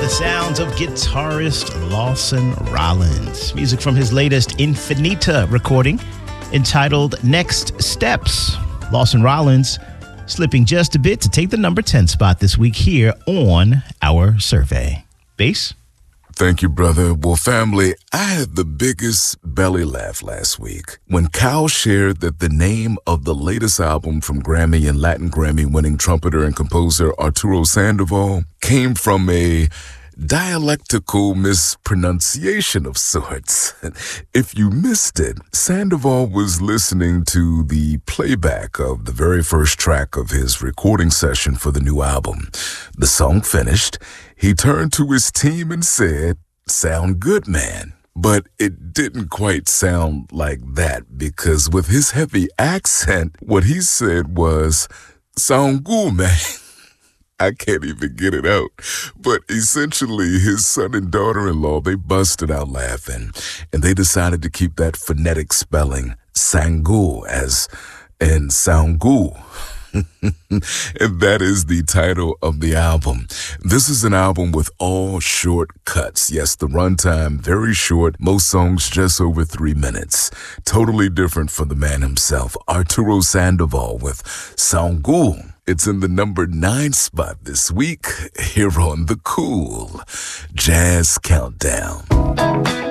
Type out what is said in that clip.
The sounds of guitarist Lawson Rollins. Music from his latest Infinita recording entitled Next Steps. Lawson Rollins slipping just a bit to take the number 10 spot this week here on our survey. Bass? Thank you, brother. Well, family, I had the biggest belly laugh last week when Kyle shared that the name of the latest album from Grammy and Latin Grammy-winning trumpeter and composer Arturo Sandoval came from a dialectical mispronunciation of sorts. If you missed it, Sandoval was listening to the playback of the very first track of his recording session for the new album. The song finished. He turned to his team and said, "Sound good, man." But it didn't quite sound like that because with his heavy accent, what he said was, "Sound good, man." I can't even get it out. But essentially, his son and daughter-in-law, they busted out laughing. And they decided to keep that phonetic spelling, Sangu, as in Soungu. And that is the title of the album. This is an album with all short cuts. Yes, the runtime, very short. Most songs just over 3 minutes. Totally different from the man himself, Arturo Sandoval with Soungu. It's in the number 9 spot this week here on the Cool Jazz Countdown.